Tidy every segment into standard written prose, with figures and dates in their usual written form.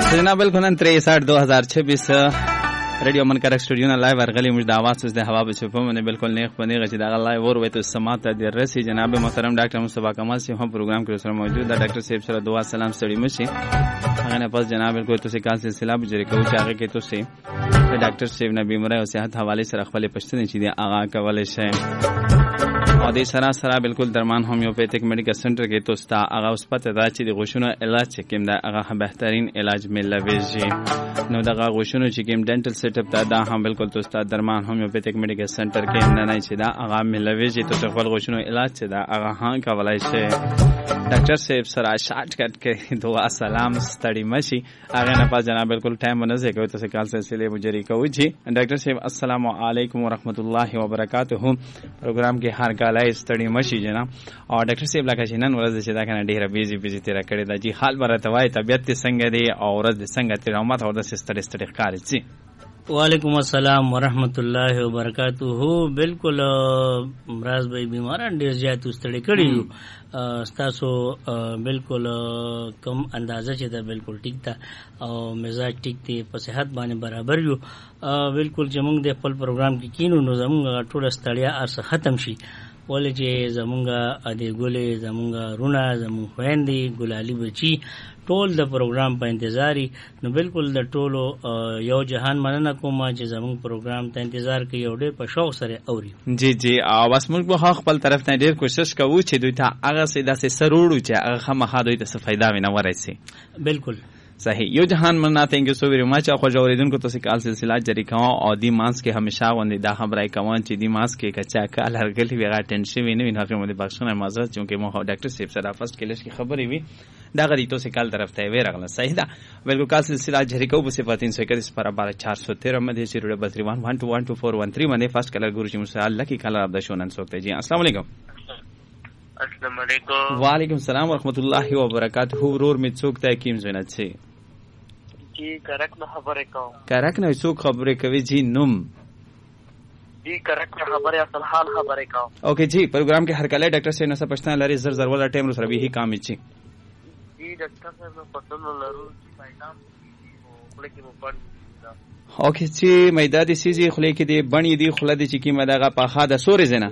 جناب بالکل نن 63/2026 ریډیو منکر سټوډیو نه لایو ورغلی موږ د اواز د هوا په چوپو باندې بالکل نیغ پنیغه چې دا لایو ور وته سماعت د رسي جناب محترم ډاکټر مصطفی کمال سی هم پروګرام کې سره موجود دا ډاکټر صاحب سره دعا سلام ستړي مشي هغه نه پس جناب بالکل تاسو کال سلسله بجری کوو چې هغه کې تاسو ډاکټر صاحب نه بیماری او صحت حواله سره خپل پښتنې چې دی هغه کولای شي او د سره بالکل درمان هومیوپیتیک میډیکل سنټر کې تاسو ته هغه اوس پته دا چې د غوښونو علاج چې کوم دا هغه بهترین علاج ملويږي نو دا غوښونو چې کوم ډنټل سیټ اپ دا هم بالکل تاسو ته درمان هومیوپیتیک میډیکل سنټر کې نه چې دا هغه ملويږي تاسو خپل غوښونو علاج چې دا هغه هم کولای شي ډاکټر صاحب سره شارټ کټ کې دعا سلام ستړي مشي هغه نه پاس جناب بالکل ټایم ونځي کوي تاسو کال سلسله بجری کوي جی ډاکټر صاحب السلام علیکم ورحمت الله وبرکاتہ پروګرام کې هر کال ستړي مشي جناب او ډاکټر صاحب لکه چې نن ورځ چې دا کنه ډیره بیزی تیر کړی دا جی حال برته وای طبيعت څنګه دی او ورځ څنګه تیر امت او د ستړي ښکاري جی وعلیکم السلام ورحمت الله وبرکاتہ بالکل امراض بھائی بیماران ډیر زیات ستړي کړي تاسو بالکل کم اندازه چې دا بالکل ټیک ده او مزاج ټیک دی په صحت باندې برابر یو بالکل چې موږ د خپل پروګرام کې کینو نو زموږ ټول ستړیا ارس ختم شي ولې چې زمونږه د ګولې زمونږه رونه زمونږ خويندې ګلالي بچي ټول د پروګرام په انتظاري نو بالکل د ټولو یو جهان مننه کوم چې زمونږ پروګرام ته انتظار کوي او ډېر په شوق سره اوري جی او بس موږ به خپل طرف نه ډېر کوشش کوو چې دوی ته هغه سیده سرورو چې هغه خامخا دوی ته فائدہ ونه ورسي بالکل صحیح یو جهان مننه تhank you so very much خو جوړیدونکو تاسو کال سلسله جری کوم او دی مانس کې همیشه وندې دا خبره کوم چې دی مانس کې کچا کال هرګلی ویغه ټنشن ویني نه هغه مده بخښنه معذرت چې مو ډاکټر صاحب سره فرست کلیش کی خبرې وی دا غری تاسو کال طرف ته وی راغله صحیح دا بالکل کال سلسله جری کوم په 331 پر 413 مده 031121413 باندې فرست کلر ګورو چې مسال لکی کال عبد شونن سوکته جی السلام علیکم السلام علیکم وعلیکم السلام ورحمۃ اللہ وبرکاتہ ورور می څوک ته کیم زینت شي جی کرک نه خبره کوم کرک نه څوک خبره کوي جی نوم جی کرک نه خبره اصل حال خبره کوم اوکے جی پروگرام کې هر کله ډاکټر صاحب نه پښتنه لري زر ولا ټیم سره به کام چی جی ډاکټر صاحب نو پښتنه لرو چې پیغام خپل کې مو پړ اوکے جی مېدا دي سيزي خله کې دي بڼي دي خله دي چې کی مداغه په خاده سورې زنه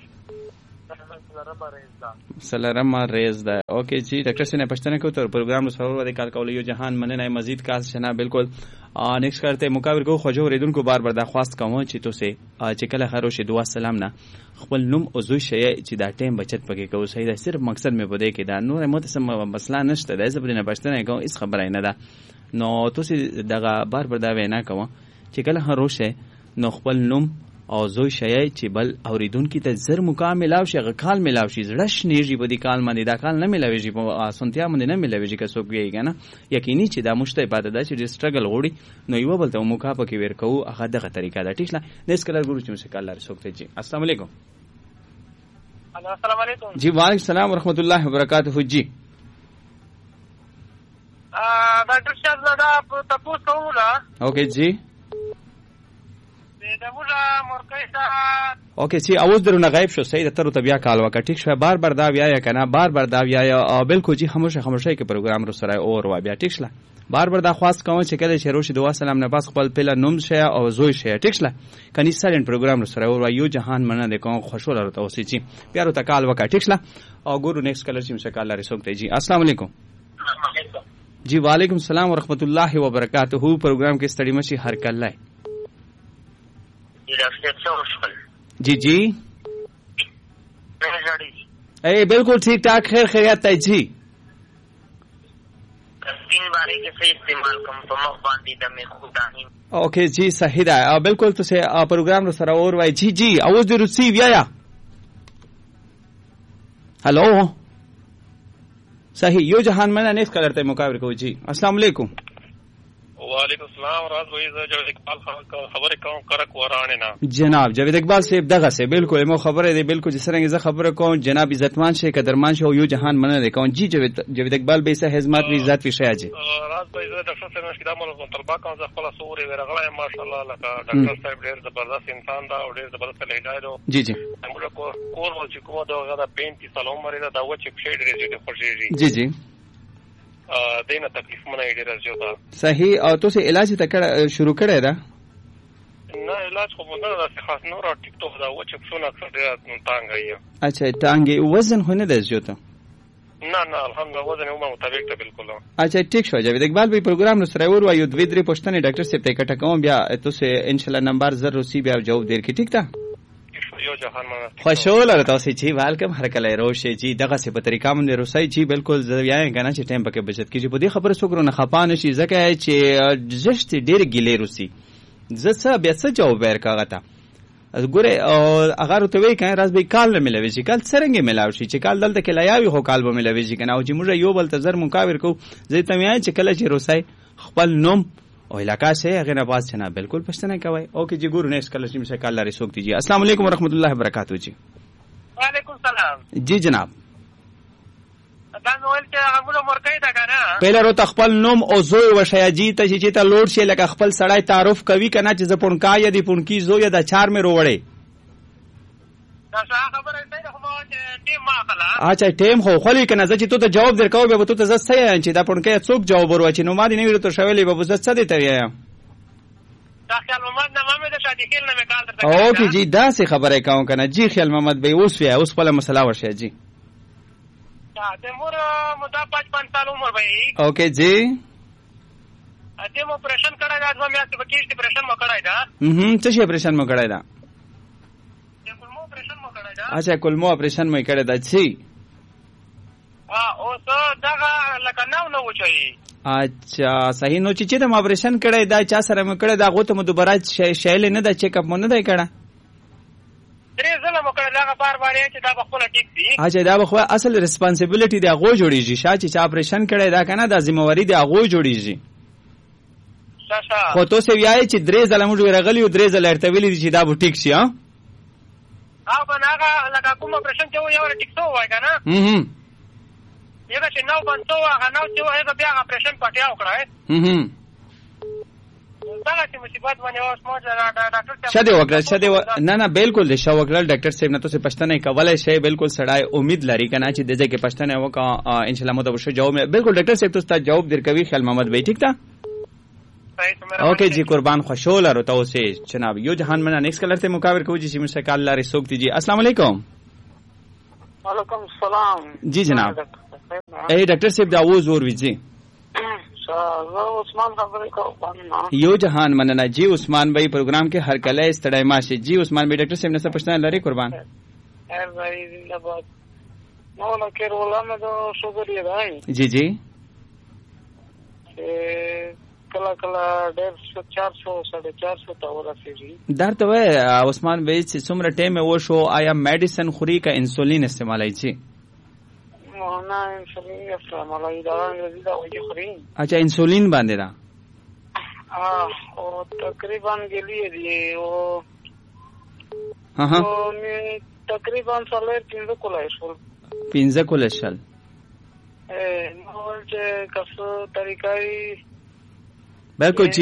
سلام ریز ده اوکے جی ډاکټر صاحب نے پښتنه کو تر پروګرام سره ور کال کول یو جهان مننه مزید کال شنا بالکل نیکس کرتے مقابل کو خجو ریدونکو بار بار درخواست کوم چې تاسو چې کله خروش دعا سلام نه خپل نوم او زوی شي چې دا ټیم بچت پکې کو صحیح ده صرف مقصد مې بده کې دا نور متسم مسله نشته د زبرینه پښتنه کو اس خبره نه ده نو تاسو دغه بار بار دا وینا کوم چې کله خروش نو خپل نوم او زوی شي چې بل اوریدونکو ته زر مکمل او شي غکال ملاو شي زړه شنیږي په دې کال باندې دا کال نه ملاويږي په اسانتیا باندې نه ملاويږي که څوک ویږي کنه یقیني چې دا مشته عبادت ده چې سټرګل غوړي نو یو بل ته مکافه کې ورکو هغه دغه طریقه ده ټیک نه نس کلر ګورو چې مسکال لري څوک ته جی السلام علیکم السلام علیکم جی وعلیکم السلام ورحمت الله وبرکاتہ جی ډاکټر صاحب دا تاسو کومه اوکے جی اوکے سی اواز درونه غیب شو سید تر ته بیا کال وکړه ټیک شو بار بار دا بیا کنه بار بار دا بیا بالکل جی خاموشه کې پروګرام رو سره اور و بیا ټیک شله بار بار دا خواست کوم چې کله شروع شي دعا سلام نه پاس خپل پله نوم شه او زوی شه ټیک شله کني سایلنت پروګرام رو سره اور یو جهان مننه د کوم خوشاله رو توسي چی بیا رو تکال وکړه ټیک شله او ګورو نیکست کلر چې مسکال لري سوکته جی السلام علیکم جی وعلیکم السلام ورحمت الله وبرکاتہ پروګرام کې ستړي مشي هر کله جی جی اے بالکل ٹھیک ٹھاک خیر خیریت ہے جی اوکے جی صحیح ہے بالکل تو سے پروگرام رو سره اور وای جی جی اواز دی ریسیو یا ہلو صحیح یو جہان میں نیس کلرتے مقابل کو جی السلام علیکم وعلیکم السلام راز وای جاوید اقبال خبره کوم کرک ورانه نه جناب جاوید اقبال صاحب دغه سه بالکل مو خبره دی بالکل جسرنګ زه خبره کوم جناب عزتمان شه قدرمان شه یو جهان مننه کوم جی جاوید اقبال به سه حزمت وی عزت وی شه جی راز وای زه ډاکټر صاحب نشکدا مول طلبه کوم زه خپل سوري ورغله ماشاءالله لکه ډاکټر صاحب ډیر زبردست انسان دا او ډیر زبردست لهجه دی جی جی موږ کور چې کومه دا 35 سال عمر دا و چې شه ډیر خوشي جی جی دینه تکلیفونه ډېر زیاته. صحیح. او تاسو علاج ته شروع کړی دا؟ نه علاج خو نه داسې خاص نه را ټیک ټاک دا و چې پسونه اکثر ډېر تانګ ای. اچھا ټانګې وزن خو نه دی زیاته؟ نه نه الحمدلله وزن عمر مطابق ته بالکل. اچھا ټیک شو. جاوید اقبال به پروګرام نو سره ور وایو 2-3 پوښتنې ډاکټر صاحب ته کټه کوم بیا تاسو ان شاء الله نمبر 0 بیا جواب دیر کی. ټیک تا خوشحال اور تاسو جی ویلکم هر کله روشه جی دغه څه په طریقه مونږ روسي جی بالکل زویاي کنه چې ټیم پکې بچت کیږي. په دې خبره سوګرو نه خپانه شي ځکه چې زشت ډېر ګیلې روسي زڅ بیا څه جواب ورکاغه تا ګوره اگر ته وی کنه راز به کال نه ملوي چې کال څنګه ملاوي شي چې کال دلته کې لیاوي خو کال به ملوي چې کنه او چې موږ یو بل ته زر مقابر کو زه ته وای چې کله چې روسي خپل نوم او علاقہ سے اگر نواز جناب بالکل پښتنه کوي. اوکے جی ګورو نه اسکل چې کال لري سوک دي جی. السلام علیکم ورحمۃ اللہ وبرکاتہ جی. وعلیکم السلام جی جناب. دا نو ول چې هغه مرګی دا کنه پهله رو خپل نوم او زوی وشیا جی ته چې ته لوډ شي لکه خپل سړی تعارف کوي کنه چې زپون کا یا دی پونکی زو یا د چار مې روړې دا څه خبره ده خو ما چې ټیم ما خلا. اچھا ټیم خو خلی کنه چې ته ته جواب درکاو به ته ته زسه چې دا پونکی څوک جواب ورو چې نو ما دې نه ویل ته شویلې به زسه څه دی ته یا دا خیال محمد نه مې د شادي خیل نه مې کال درته. اوکې جی دا څه خبره کوم کنه جی خیال محمد به اوس وی اوس په مسله ورشه جی. د مور مدا 55 سال عمر به. اوکے جی. اته مو اپریشن کړای دا مې استه بکیش اپریشن مو کړای دا. څه شي اپریشن مو کړای دا؟ کلمو اپریشن مو کړای دا. اچھا کلمو اپریشن مو کړای دا چی؟ او څه دا لکه نو وچی. اچھا صحیح. نو چې دا اپریشن کړای دا چا سره مو کړای دا غوته مو دوباره شایل نه دا چیک اپ مو نه دی کړه؟ درې ځله مو کړل هغه بار چې دا بخونه ټیک دي. اچھا دا بخو اصل ریسپانسیبিলিټي دی هغه جوړیږي چې چا اپریشن کړی دا کنه دا ذمہواری دی هغه جوړیږي. خو تو سه ویای چې درې ځله موږ ورغلی او درې ځله ارته ویلي چې دا به ټیک شي. ها هغه لکه کوم اپریشن چې یو ټیک سو وای کنه یغه چې نو باندې هغه نو چې هغه بیا اپریشن پټیا وکړای. شده وکړه نه نه بالکل د شو وکړل ډاکټر صاحب نه تاسو پښتنه کولای شي بالکل سړای امید لري کنه چې دغه کې پښتنه وکا ان شاء الله مو ته جواب بالکل ډاکټر صاحب تاسو جواب درکوي خیال محمد بھائی. ٹھیک تھا اوکے جی قربان خوشحال اور تاسو جناب یو جهان منا نیکسٹ کلر ته مقابر کو جی مشه کال لاري سوک دی جی. السلام علیکم. وعلیکم السلام جی جناب. اے ډاکټر صاحب دا و زور وی جی. عثمان خبرې کوم. یو جهان مننه جی عثمان بھائی پروگرام کې هر کله استړای ماشه جی. عثمان بھائی ډاکټر صاحب نه څه پښتنه لري قربان. هر ځای زنده‌باد. نو لکه ولامه د شوګر یې راي. جی جی. کلا کلا 450 450 تا ورسېږي. درته وای عثمان بھائی چې څومره ټیم و شو آیا میډیسن خوري کا انسولین استعمالای چی؟ نه انسولین استعمالای دا انګریزي دا وایي خوري. اچھا انسولین باندې دا او تقریبا ګلی دی او ها می تقریبا څلور 15 کولای شو 15 کولای شل نو چې کسو طریقای بالکل جی.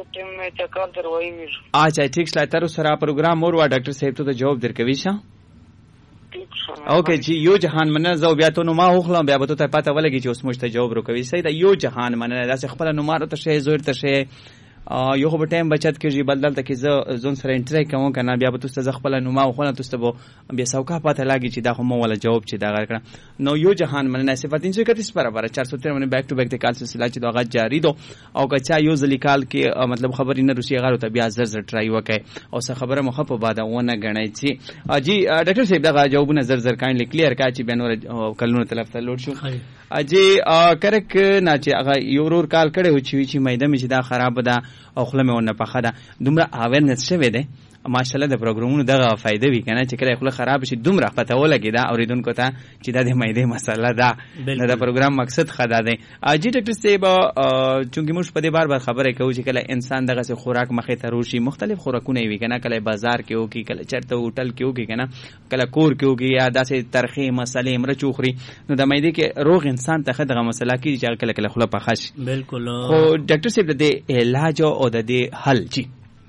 اچھا ٹھیک شلا تر سره پروګرام اور وا ډاکټر صاحب ته جواب درکوي شه. اوکے جی یو جهان مننه زو بیا ته نو ما وخلم بیا به ته پته ولګي چې اوس مشته جواب وکوي. صحیح دا یو جهان مننه دا خپل نو مارو ته شی زور ته شی یو خو به ټایم بچت کیږي بدل ته کې زون سره انټری کوم کنه بیا به تاسو خپل نو ما وخلم تاسو به بیا سوکا پته لاګي چې دا خو مو ولا جواب چې دا کړ نو یو جهان مننه صفات 331 برابر 453 بیک ټو بیک د کال سلسله چې دا جاری دو او کچا یو ځلیکال کې مطلب خبرې نه روسي غاړو ته بیا زر ټرای وکای او څه خبره مخه په باده ونه غنای چې جی ډاکټر صاحب دا جوابونه زر کاین کلیر کا چې بنور کلونو طرف ته لوټ شو. اجي کرک نه چې هغه یو ورور کال کړي و چې مېده مې چې دا خراب ده او خله مې ونه پخه ده دومره اویرنس شوه ده ماشاءالله د پروګرامونو دغه فائدې وی کنه چې کله خله خراب شي دومره پته ولګي دا اوریدونکو ته چې دا د مېده مسله ده دا پروګرام مقصد خدا ده. اجي ډاکټر صاحب چونګې موږ په دې بار خبره کوو چې کله انسان دغه سه خوراک مخې ته روشي مختلف خوراکونه وی کنه کله بازار کې او کې کله چرته هوټل کې او کې کنه کله کور کې او کې یا داسې ترخی مسلې مرچوخري نو د مېده کې روغ انسان ته دغه مسله کې چې کله کله خله پخش. بالکل. خو ډاکټر صاحب د علاج او د حل جی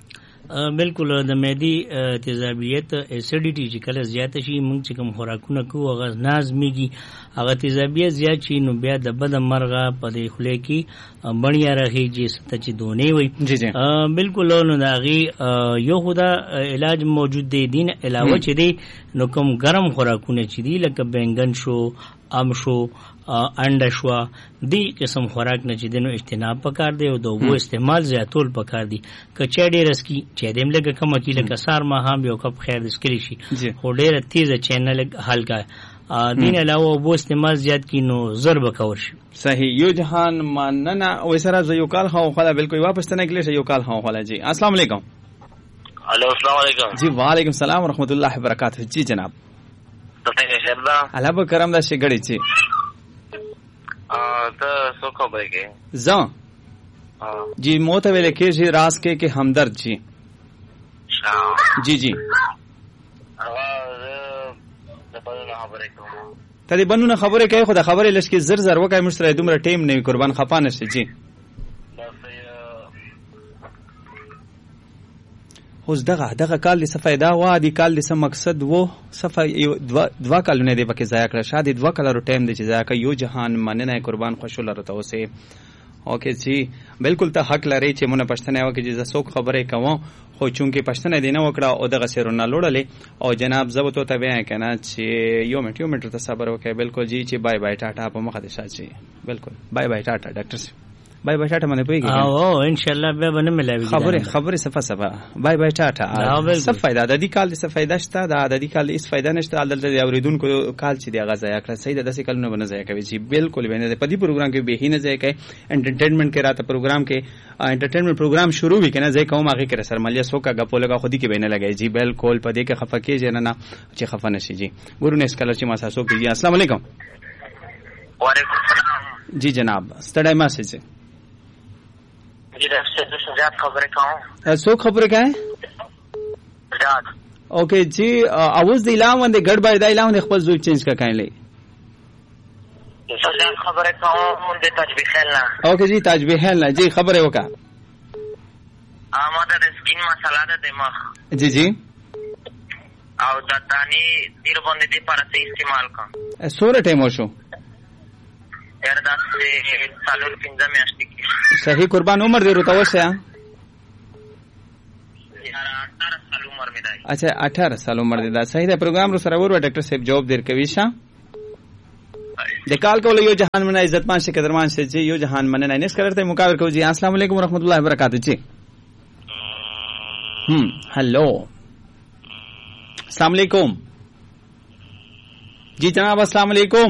بالکل د معدې تیزابیت اسیډیټي چې کله زیاته شي موږ چې کوم خوراکونه کوو هغه نازمیږي هغه تیزابیت زیات شي نو بیا د بدن مرغه په دې خولې کې بڼیا راخیږي ست چې دونې وي بالکل نو د هغې یو خو دا علاج موجود دی دین علاوه چې دی نو کوم ګرم خوراکونه چې دي لکه بینګن شو ام شو انډه شوه دې قسم خوراک نه چې دی نو اجتناب پکار دی او د اوبو استعمال زیاتول پکار دي که چای ډېره څکي چای دې هم لږه کمه کړي لکه سهار ماښام یو کپ خیر د څکلی شي خو ډېره تیزه چای نه لږ هلکه دین علاوه اوبو استعمال زیات کړي نو زر به کور شي صحیح یو جهان مننه او سره زه یو کال خواله بالکل واپس ته نه کلی یو کال خواله جی السلام علیکم الو السلام علیکم جی وعلیکم السلام ورحمۃ اللہ وبرکاتہ جی جناب الله به کرم دا شګړی چی ته څو خبرې کې زه جی موته ویل کېږي راز کې همدرد جی جی جی ته دې بنونه خبرې کوي خو د خبرې لشکې زر زر وکای مشتری دومره ټیم نه قربان خفا نشي جی اوس دغه کال د صفایدا وا دی کال د سم مقصد وو صفای دوا کالونه دی پکې ضایع کړ شاده دوا کالو ټیم دی چې ضایع کوي یو جهان مننه قربان خوشاله رته اوسه اوکے جی بالکل ته حق لري چې مونږ پښتنه یو کې چې څوک خبرې کوم خو چونکې پښتنه دی نه وکړه او دغه سرونه لوړلې او جناب زبطو ته بیان کنه چې یو میټر ته صبر وکړي بالکل جی چې بای بای ټاټا په مخه دې شاچی بالکل بای بای ټاټا ډاکټر بای بای ټاټا باندې پويږي او ان شاء الله به باندې ملاوي خبره صفه بای بای ټاټا څه فائدہ د دې کال څه فائدہ شته د دې کال هیڅ فائدہ نشته دلته اوریدونکو کال چې دی غزا یا کړ سید د څه کلونه باندې ځای کوي چې بالکل باندې په دې پروګرام کې به نه ځای کوي انټرټینمنټ کې راته پروګرام کې انټرټینمنټ پروګرام شروع وی کنه ځای کوم هغه کې سر ملیا سوکا غپو لگا خودي کې بینه لګای جی بالکل په دې کې خفه کېږي نه چې خفه نشي جی ګورو نه اسکلر چې ما تاسو کې السلام علیکم وعلیکم السلام جی جناب ستړی مسیج جی ډاکټر شجاعت خبرې کوم څوک خبرې کوي شجاعت اوکے جی اواز د اعلان باندې ګډ باندې د اعلان خپل زوی چینج کا کایلی شجاعت خبرې کوم د تجبیه خلنا اوکے جی تجبیه خلنا جی خبرې وکا اماده د سکین مساله ده دماغ جی جی او د دانی دیر باندې د پرته استعمال کا سوره ټیم شو اردا سے سالور 15 میاشتې کې صحیح قربان عمر دې روته وشه 18 سال عمر مې دی اچھا 18 سال عمر دې دا صحیح ده پروګرام رو سره ور ډاکټر صاحب جواب در کوي شه د کال کول یو جهان من عزت مان شه قدرمان شه جی یو جهان من نه نس کرتے مقابل کو جی السلام علیکم ورحمۃ اللہ وبرکاتہ جی हेलो अस्सलाम वालेकुम जी जनाब अस्सलाम वालेकुम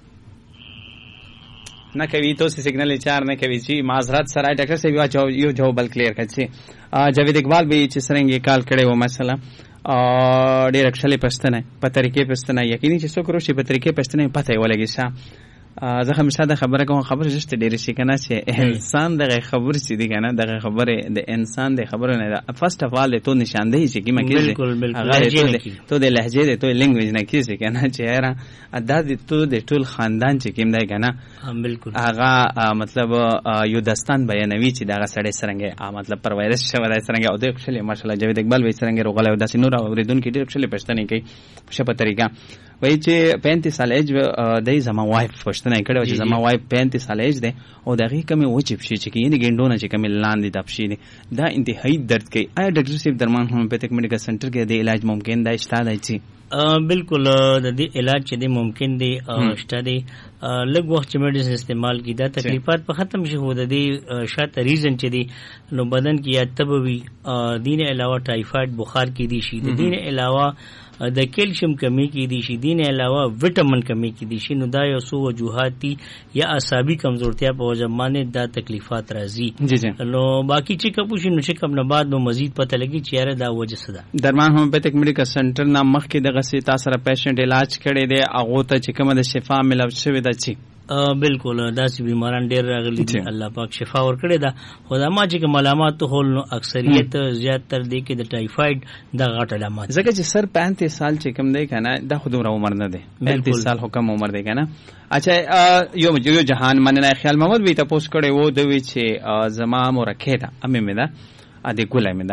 ना कभी तो सिग्नल चार न कभी जी माजरत सराय डॉक्टर से यो जो बल क्लियर कच्चे जावेद इकबाल भी चिसरेंगे काल कड़े वो मसला ډېر اکشلې پښتنه په طریقې پښتنه یقیني چې څوک روشي په طریقې پښتنه پته ولګي شه زه همیشه د خبره کوم خبره جسته ډېر شي کنه چې انسان دغه خبره چې دی کنه دغه خبره د انسان د خبره نه فرست اف ال ته نشاندهي چې کیمه کېږي هغه ته د لهجه د تو لینګویج نه کېږي کنه چې هر ادا د تو د ټول خاندان چې کیم دی کنه بالکل هغه مطلب یو داستان بیانوي چې دغه سړی سرنګي مطلب پروایرس شوی دی سرنګي او د اکشلې ماشاءالله جاوید اقبال وې سرنګي روغله او داسې نور اوریدونکو ډېر اکشلې پښتنه کوي په طریقه وای چې 35 سال ایج د زما وایف پښتنه کړو چې زما وایف 35 سال ایج ده او دغه کمی وجب شي چې یعنی ګندونه چې کمی لاندې دپشي دي دا انتهایی درد کوي آیا ډاکټر صاحب درمان هومیوپیتھک میډیکل سنټر کې د علاج ممکن دی شته دی بالکل د دې علاج چې دی ممکن دی شته دی لږ وخت چې میډیسن استعمال کی دا تکلیفات په ختم شي هو د دې شاته ریزن چې دی نو بدن کې یا تبوي دین علاوه ټایفاید بخار کې دي شي د دین علاوه د کیلشیم کمی کې دي شي دین علاوه وټامین کمی کې دي شي نو دا یو څو وجوهات دي یا اعصابي کمزورتیا په وجه باندې دا تکلیفات راځي جی جی نو باقی چې کپو شي نو چې کوم نه بعد نو مزید پته لګي چې یاره دا وجه څه ده درمان هومیوپیتھک میډیکل سنټر نام مخ کې دغه سي تاسو را پیشنټ علاج کړي دي هغه ته چې کومه د شفا ملو شوی ده چی بالکل داسې بیماران ډېر راغلي دي الله پاک شفا ورکړي ده خو دا ما چې کوم علامات هول نو اکثریت زیات تر دې کې د ټایفاید د غټ علامات ځکه چې سر 35 سال چې کوم دی کنه دا خود عمر نه دی 35 سال حکم عمر دی کنه اچھا یو جهان مننه خیال محمد وی تاسو کړي وو د وی چې زما مرکه ده امه مې ده ا دې ګولای مې ده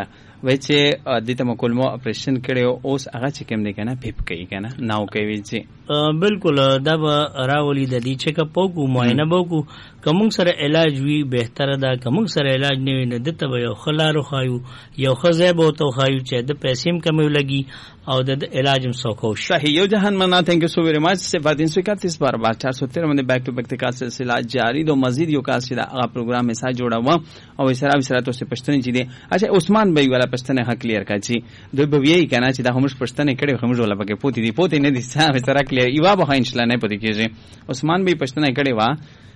وای چې د ته مکولمو اپریشن کړو اوس هغه چې کوم دی کنه پیپ کوي کنه ناو کوي چې بالکل دا به راولي د دې چیک اپ وکړو معاینه وکړو کوم سره علاج وی بهتره ده کوم سره علاج نه وي نه دته به یو خلارو خایو یو خزه به تو خایو چې د پیسې کم لګي او د علاج هم سوکو صحیح یو جهان منا تھینک یو سو ویری مچ سے بات 331 بار 413 में बैक टू बैक का सिलसिला जारी दो मजीद यो का सीधा आ प्रोग्राम में साथ जोड़ा हुआ और इसरा विसरा तो से पश्तने जी दे अच्छा उस्मान भाई वाला पश्तने हा क्लियर का जी दो बविये कहना चाहिए हमस पश्तने कड़े हमस वाला पके पोती ने दिसा विसरा क्लियर इवा बहा इंशाल्लाह नहीं पति कीजिए उस्मान भाई पश्तने कड़े वा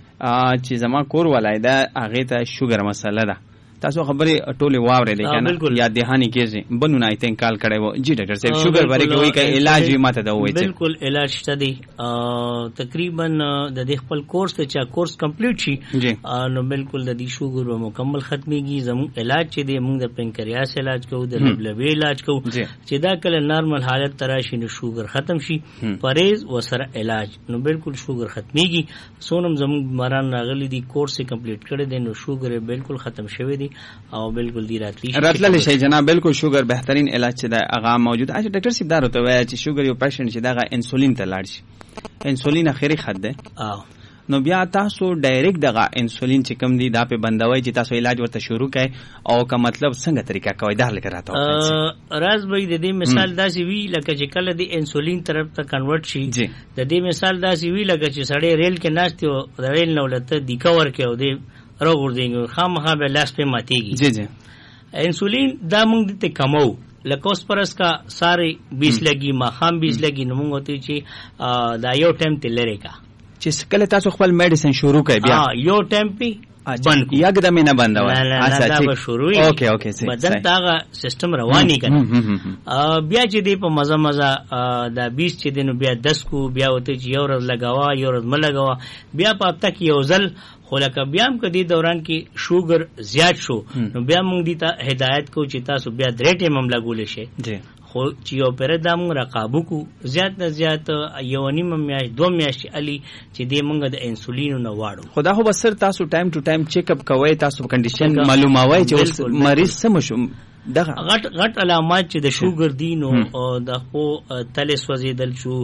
چې زما کور ولای دا هغه ته شوګر مسله ده تاسو خبرې ټوله واورې دي کنه یا دهانی کېږي بنو نه ایتن کال کړي وو جی ډاکټر صاحب شوګر باندې کوي کې علاج یې ماته دا وایي بالکل علاج شته دي تقریبا د دې خپل کورس ته چا کورس کمپلیټ شي نو بالکل د دې شوګر به مکمل ختميږي زموږ علاج چې دی موږ د پنکریاس علاج کوو د لبلبي علاج کوو چې دا کله نارمل حالت تراشي نو شوګر ختم شي پرهیز وسره علاج نو بالکل شوګر ختميږي سونم زموږ بیماران راغلي دي کورس کمپلیټ کړي دي نو شوګر بالکل ختم شوی دی او بالکل دی راتللی شي جناب بالکل شوګر بهترین علاج چې دا هغه موجود اچھا ډاکټر صاحب دا راته وایي چې شوګر یو پیشنټ چې دا انسولین ته لاړ شي انسولین اخري خد ده نو بیا تاسو ډایرکټ دغه انسولین چې کوم دی دا په بندوي چې تاسو علاج ورته شروع کړئ او کا مطلب څنګه طریقہ کوي دا لکه راته راز به د دې مثال داسې وی لکه چې کله د انسولین طرف ته کنورټ شي د دې مثال داسې وی لکه چې سړی ریل کې ناشته او ریل نو لته دی کور کې او دی روغور دیږي خامخا به لاس په ماتيږي جی جی انسولین دا موږ ته کمو لکوس پرس کا سارے 20 لګي ما خام 20 لګي نو موږ ته چې دا یو ټایم ته لری کا چې کله تاسو خپل میډیسن شروع کړئ بیا یو ټایم پی بند یکدم نه بندوي دا به شروع وي اوکې بدن دا سیستم رواني کړي بیا چې دی په مزه دا 20 چې دینو بیا 10 کو بیا وته چې یو ورځ لگاوا یو ورځ ملګوا بیا په هفته کې یو ځل خو لکه بیا هم کدی دوران کې شوګر زیات شو نو بیا موږ دې ته هدایت کو چې تاسو بیا درې ټیم هم لګول شي خو چې یو پر دم رقابو کو زیات نه زیات یو نیم میاش 2 میاش علي چې دې موږ د انسولین نو واړو خدا خو بس تاسو ټایم ټو ټایم چیک اپ کوئ تاسو کنډیشن معلوموي چې مریض سم شو دغه غټ علامات چې د شوګر دین او د خو تلس وزیدل شو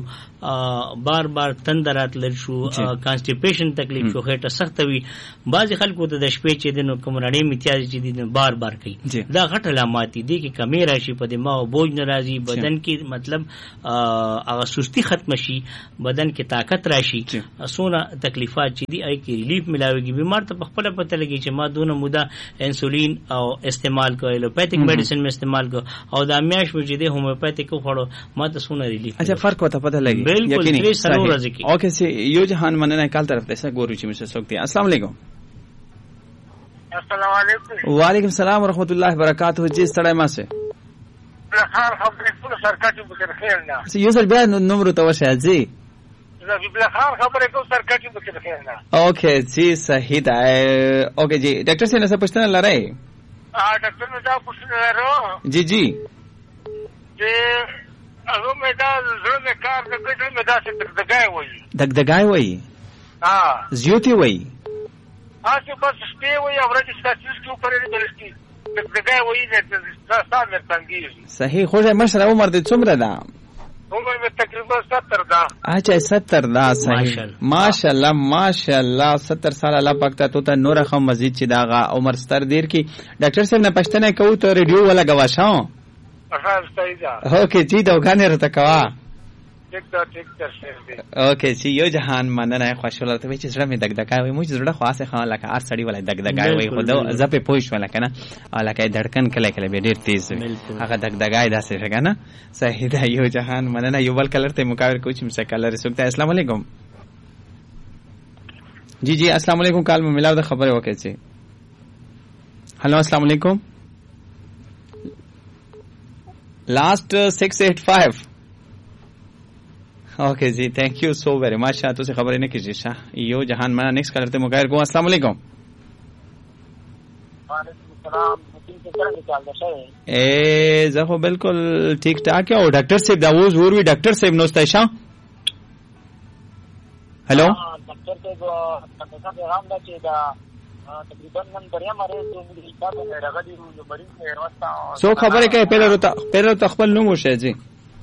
بار بار تندرات لر شو کانسټیپیشن تکلیف شو خېټه سخت وي بعض خلکو ته د شپې چې دینو کومرړې میتیاز چې دین بار بار کوي دا غټ علامات دي کې کمی راشي په دماغ بوج ناراضي بدن کې مطلب هغه سستی ختم شي بدن کې طاقت راشي سونه تکلیفات چې دي اي کې ریلیف ملاويږي بیمار ته په خپل پته لګي چې ما دونه موده انسولین او استعمال کوي لوپیتیک میډیسن میں استعمال کو او دا میاش میں جدي ہومیوپیتھک کو پڑھو مت سونه ریلیف اچھا فرق وته پتہ لگی بالکل سرور ذکی اوکے سی یو جہان مننه کال طرف ته ګورو چې مشه سوکتی السلام علیکم السلام علیکم وعلیکم السلام ورحمۃ اللہ وبرکاتہ جی سړی ما سه بلخار خبرې ټول سرکټي بکر خیر نه سی یو سر بیا نمبر تو وشه جی بلخار خبرې ټول سرکټي بکر خیر نه اوکے جی صحیح ده اوکے جی ډاکټر سے نه پوښتنه لرای ډاکټر نو دا پوښتنه لرو جی جی چې هغه مې دا زړه مې کار نه کوي مې دا څه دغدغای وایي زیوتی وایي چې بس شپې وایي او ورځې ستاسو کې پرې دلشتي دغدغای وایي نه تاسو مې څنګه صحیح خو مشره عمر دې څومره ده عمر مې تقریبا 70 ده اچھا 70 ده صحیح ماشاءالله 70 سال الله پاک ته نور خو مزید چې داغه عمر ستر دیر کی ډاکټر صاحب نه پښتنه کوو ته ریډیو ولا غواښاو اوکے جی دوغانه رته کوا ټیک اوکے جی یو جهان مننه خوشاله ته چې زړه مې دغدغای وي مو چې زړه خاصه خان لکه هر سړی ولا دغدغای وي خو دا زپه پوښ ولا کنه لکه دړکن کله به ډیر تیز وي هغه دغدغای داسې څنګه صحیح ده یو جهان مننه یو بل کلر ته مقابل کوم څه کلر سوکته السلام علیکم جی السلام علیکم کال میں ملاو د خبره وکړه چې هلو السلام علیکم last 685 اوکے جی تھینک یو سو ویری مچ تو سے خبر نہیں کیجیے شاہ یو جہان مانا نیکسٹ کرتے مغیر کو السلام علیکم اے زخو بالکل ٹھیک ٹھاک ہے اور ڈاکٹر صاحب داوود ور بھی ڈاکٹر صاحب نوستا شاہ ہیلو ډاکټر ته پیغام دا چې دا تقریبا نن دریا مریض د حساب نه راغلی نو مریض نه واسطه سو خبره کوي پهله خپل نوم وشه جی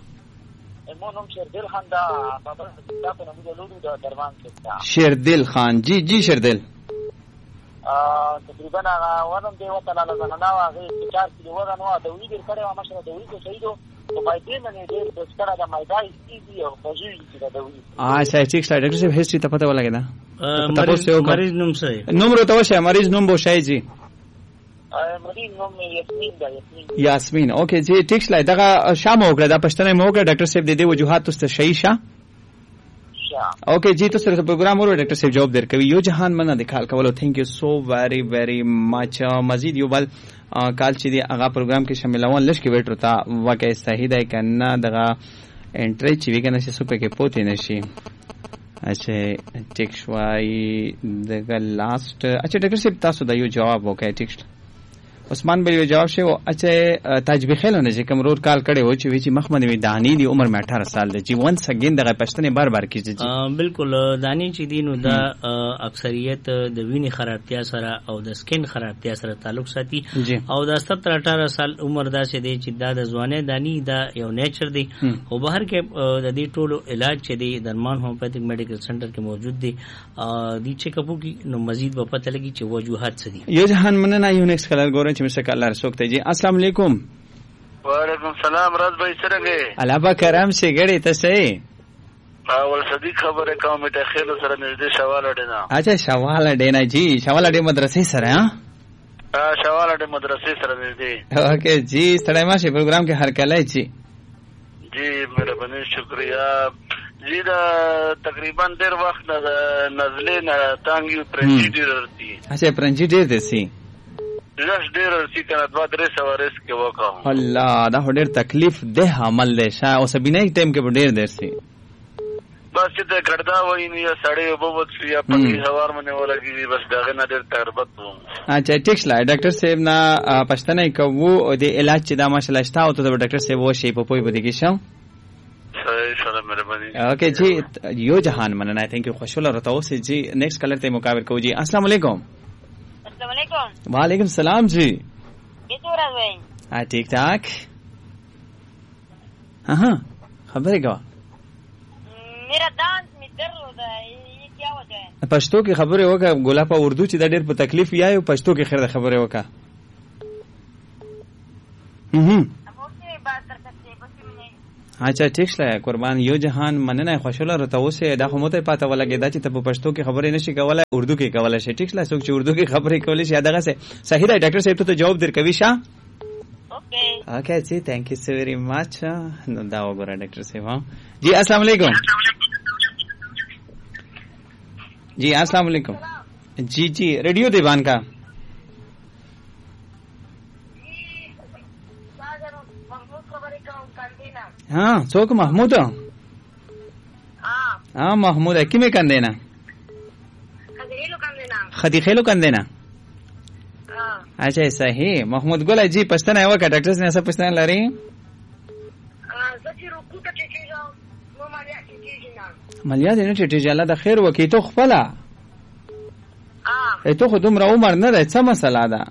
مو نوم شیردل خان دا بابا حساب نه موږ لورو د درمان څخه شیردل خان جی شیردل تقریبا وزن دی وته لاله زنانه واغې 4 کیلو وزن وا د وی ډیر کړه ما مشه د وی کو شهیدو په مایدې باندې ډیر بسکره د مایدای سی او خوږی چې د وی ټیک سلایډ ډاکټر صاحب هیڅ ته پته ولګی دا مریض نوم څه نوم رو توشه مریض نوم بوشای جی مریض نوم یاسمین دا یاسمین اوکے جی ټیک سلایډ دغه شام وګړه دا پښتنه مو وګړه ډاکټر صاحب د دې وجوهات تاسو شایشه اوکے جی تاسو سره پروګرام ورو ډاکټر صاحب جواب درکوي یو جهان مننه د کال کولو ثانک یو سو ویری ویری ماچ مزید یو بل کال چې دی هغه پروګرام کې شاملون لږ کې ویټ وتا واقع صحیح دی کنه دغه انټری چې ویګنه چې سپه کې پوتې نشي اچھا ټیک شوای دغه لاست اچھا ډاکټر صاحب تاسو دا یو جواب وکړئ ټیک عثمان بھائی جواب شو اچھا تاج بخیل نے جی کم روز کال کڑے ہو چوی جی محمد می دانی دی عمر میں 18 سال دے جی ونس اگین دغه پښتنه بار کی جی بالکل دانی چې دینو دا اکثریت د وینې خرابتیا سره او د سکین خرابتیا سره تعلق ساتي او دا 17-18 سال عمر دا چې دی چې دا د ځوانه دانی دا یو نیچر دی او بهر کې د دې ټولو علاج چې دی درمان هومیوپیتھک میډیکل سنټر کې موجود دی دی چې کپو کی نو مزید په پته لګي چې وجوهات څه دي یو جهان مننه یو نیکس کلر ګورن چې مسک الله رسوک ته جی السلام علیکم وعلیکم السلام راز بھائی څنګه الله با کرم سي ګړې ته سي اول صدیق خبره کوم ته خیر سره نږدې شواله ډینا اچھا شواله ډینا جی شواله ډی مدرسې سره ها شواله ډی مدرسې سره نږدې اوکے جی ستړی ماشه پروګرام کې هر کله چی جی مهرباني شکریا جی دا تقریبا ډیر وخت نزلې نه تانګي پرنجي ډیر ورتي اچھا پرنجي ډیر دسي لږ ډیر ورتي کنه 2-3 سوارس کې وکاو الله دا ډیر تکلیف ده عمل له شا او سبینه ټیم کې ډیر درسي بس چې کړدا وای نه یا سړی وبوت یا پټي هوار منه ولګي بس داغه نه ډیر تربت وو اچھا ټیک سلای ډاکټر صاحب نا پښتنه کوو او د علاج چې دا ماشاءالله شتا او ته ډاکټر صاحب وشي په پوي بده کې شم صحیح مهرباني اوکے جی یو جهان مننه تھینک یو خوشاله رته اوسه جی نیکسٹ کلر ته مقابل کو جی السلام علیکم السلام علیکم وعلیکم السلام جی کیسے ہو بھائی ٹھیک ٹھاک ہاں خبریں کیا میرا دانت میں درد ہوتا ہے یہ کیا وجہ ہے پښتو کې خبره وکړه ګولا په اردو چې د ډېر په تکلیف یا یو پښتو کې خیر خبره وکړه اچھا ٹھیک شله قربان یو جهان مننه خوشاله رته اوسه دا خو مته پاته ولګی دا چې ته په پښتو کې خبرې نشي کولای اردو کې کولای شي ټیک شله څوک چې اردو کې خبرې کولای شي دغه څه صحیح دی ډاکټر صاحب ته جواب درکوي شه اوکے جی تھینک یو سو ویری مچ نو دا وګوره ډاکټر صاحب جی السلام علیکم جی السلام علیکم جی ریڈیو دیوان کا ہاں څوک محمود ہاں محمود کیمه کندینا خدیخیلو کندینا اچھا صحیح محمود ګل جی پښتنه یو کا ډاکټر څنګه څه پښتنه لري ملیا دې نه ټیټی جاله د خیر وکي ته خپل ته خو دومره عمر نه ده څه مسله ده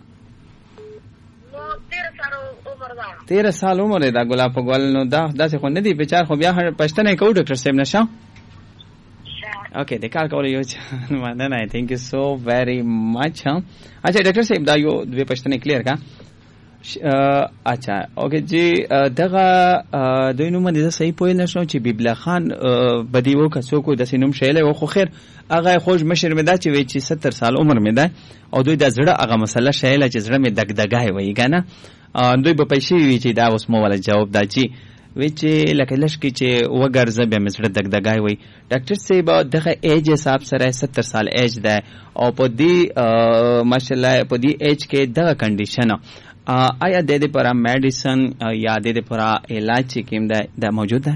13 سال عمر دا ګلاب ګل نو دا داسې خو نه دی بیچار خو بیا پښتنه کو ډاکټر صاحب نشه اوکے د کار کول یو نه نه تھینک یو سو ویری مچ اچھا ډاکټر صاحب دا یو دوه پښتنه کلیر کا اچھا اوکے جی دغه دوی نوم دې صحیح پوه نه شو چې بیبلا خان بدیو کسو کو د سینوم شیله او خو خیر هغه خوش مشر مې دا چې وی چې 70 سال عمر مې ده او دوی د زړه هغه مسله شیله چې زړه مې دغدغای وی کنه دوی په پیسې وی چې دا اوس مو ولا جواب دا چې وی چې لکه لشکې چې وګرځه بیا مې زړه دغدغای وی ډاکټر صاحب دغه ایج حساب سره 70 سال ایج ده او په دې ماشاءالله په دې ایج کې دغه کنډیشن آیا د دې پر میډیسن یا د دې پر علاج چې کوم ده موجود ده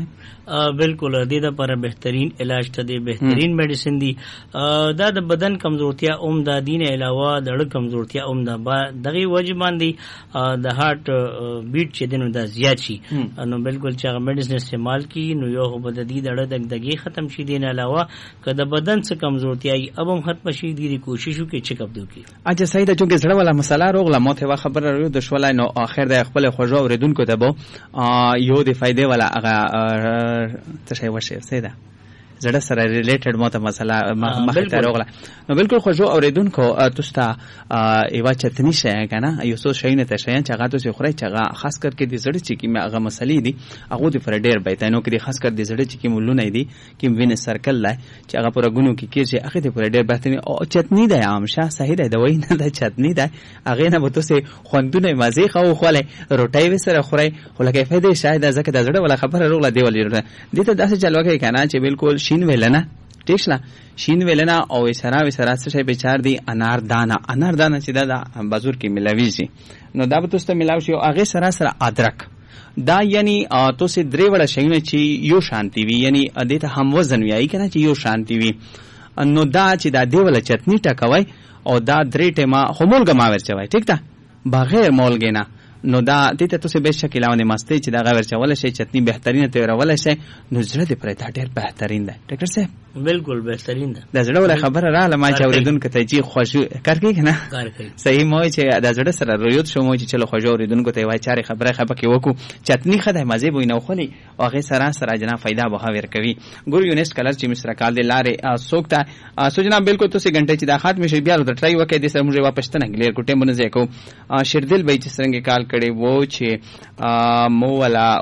بالکل د دې لپاره بهترین علاج ته دی بهترین میډیسن دی دا د بدن کمزورتیا اوم د دین علاوه د اړه کمزورتیا اوم د دغه وجه باندې د هارت بیټ چې دنو دا زیات شي نو بالکل چې هغه میډیسن استعمال کی نو یو په د دې د اړه دغه ختم شي دین علاوه که د بدن څخه کمزورتیا ای اب هم ختم شي دی کوشش وکړي چیک اپ وکړي. اجه سید چونکه زړه ولا مسله روغله ماته وا خبر رو د شولای نو اخر د خپل خوږه اوریدونکو ته بو یو د فائدې ولا هغه څه وشه سیده زړه سره ریلیټډ ماته مسله مخه ته روغله نو بالکل خوږه اوریدونکو تاسو ته ایوا چتنی شای کنه یو څو شاینه ته شاین چې هغه تاسو خوري چې هغه خاص کر کې د زړه چې کی هغه مسلې دي هغه د فر ډیر بیتانو کې خاص کر د زړه چې کی مولونه دي کې وینې سرکل لای چې هغه پر غونو کې کېږي هغه د فر ډیر بهتري او چتنی ده عام شه صحیح ده دوی نه ده چتنی ده هغه نه به تاسو خوندونه مزه خو خوله روټي وسره خوري خو لکه فائدې شاید ځکه د زړه ولا خبره روغله دی ولې دي ته داسې چلوګه کنه چې بالکل شین ویلنه ټیک شله شین ویلنه او اسرا څه به چار دی انار دانه چې دا بازور کې ملاوي نو دا به تاسو ملاوي شي او هغه سره ادرک دا یعنی تاسو درې وړه شینه چې یو شانتی وي یعنی ادته هم وزن وی کنه چې یو شانتی وي نو دا چې دا دیوله چتنی ټکوي او دا درې ټیمه همولګه ما ورچوي ټیک ده بغیر مولګه نه نو دا دته تاسو به شکلونه مستي چې دا غوړ چول شي چتنی بهترینه تیرول شي نو زړه دې پرې دا ډېر بهترین ده ډاکټر صاحب بالکل بهترین ده د زړه ولا خبره را لمه چې اوریدونکو ته چې خوښ کار کوي کنه کار کوي صحیح مو چې د زړه سره رویت شو مو چې چلو خوښ اوریدونکو ته وای چاري خبره کې وکړو چتنی خدای مزه بو نه خولي او هغه سره جنا फायदा به ور کوي ګور یونیست کلر چې مصر کال دې لارې سوکتا سوجنا بالکل تاسو غنټه چې د خات مشه بیا ور ټرای وکړي د سره موږ واپس تنه ګلیر کوټه مونږه کو شردل به چې څنګه کال کړي وو چې مو ولا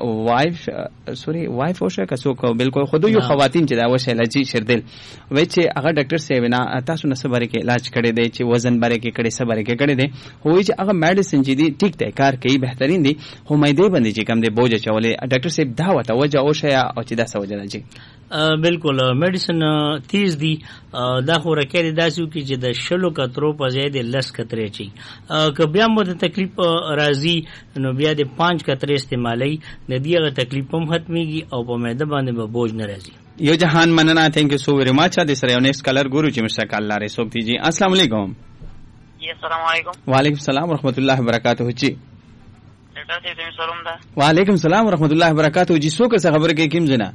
وایف اوشه کسو کو بالکل خود یو خواتین چې دا وشه لجی شردل وای چې هغه ډاکټر سیو نه تاسو نه صبر کې علاج کړي دی چې وزن بره کې کړي صبر کې کړي دی وای چې هغه میډیسن چې دی ټیک دی کار کوي بهترین دی خو مې دی باندې چې کم دی بوج چولې ډاکټر سیو دا وته وجه اوشه او چې دا سوجه راځي بالکل میډیسن تیز دی دا خو راکې داسو کې چې د شلو کترو په ځای د لس کترې چي که بیا مو د تکلیف راځي نو بیا د 5 کترې استعمالي د دې تکلیف هم ختميږي او په معده باندې به بوج نه راځي. یو جهان مننه تھینک یو سو ویری مچ د سره یو نیکسٹ کلر ګورو چې مشکل الله رې سوک دیجی. السلام علیکم. جی السلام علیکم. وعلیکم السلام ورحمۃ اللہ وبرکاتہ. جی ډاکټر صاحب تاسو سلام ده. وعلیکم السلام ورحمۃ اللہ وبرکاتہ. جی سو څه خبر کې کیم زنا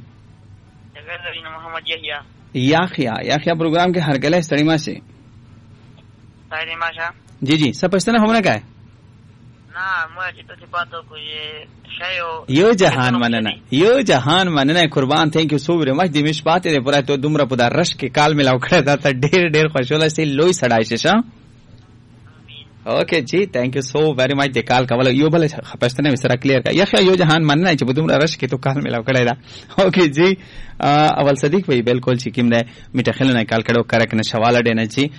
محمد یحیی پروگرام के हर गले स्टडी से जी सब पछताना होना का है ना मुझे तो से बात को ये शायो यो जहान मानना है कुर्बान thank you so very much Dimesh बात है पूरा तो दुमरा पुदा रश के काल मिलाव खड़ा था ढेर खुशोला से लोई सड़ाई से ओके जी thank you so very much they काल का वाला यो भले खपस्तने में सरा क्लियर का यखया यो जहान मानना है बुदुमरा रश के तो काल मिलाव करेदा ओके जी अवल सदीक भाई बिल्कुल चिकिम दे मिठा खेलना काल कड़ो करक न सवाल देना जी